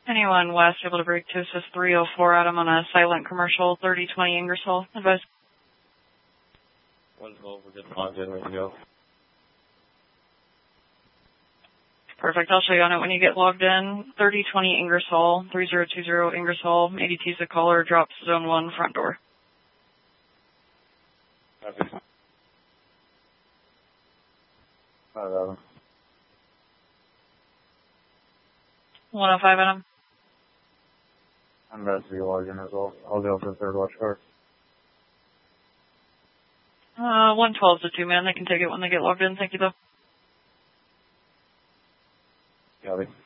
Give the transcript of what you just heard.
Anyone west able to break to assist 304 Adam on a silent commercial 3020 Ingersoll. Advise. 112, we're getting logged in, we can go. Perfect, I'll show you on it when you get logged in. 3020 Ingersoll, 3020 Ingersoll, ADT's a caller, drops zone 1, front door. Copy. 5-11. 105 Adam. I'm about to be logged in as well. I'll go for the third watch car. 112's a 2-man. They can take it when they get logged in. Thank you, though. Copy.